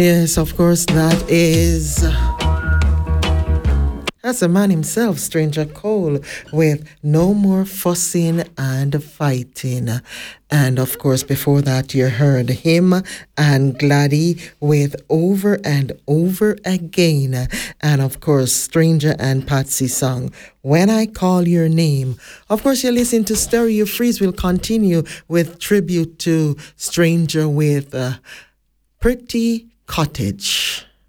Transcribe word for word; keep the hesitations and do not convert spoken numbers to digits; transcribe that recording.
Yes, of course, that is. That's the man himself, Stranger Cole, with No More Fussing and Fighting. And of course, before that, you heard him and Gladdy with Over and Over Again. And of course, Stranger and Patsy song, When I Call Your Name. Of course, you listen to Stereo Freeze. We'll continue with tribute to Stranger with uh, Pretty Cottage.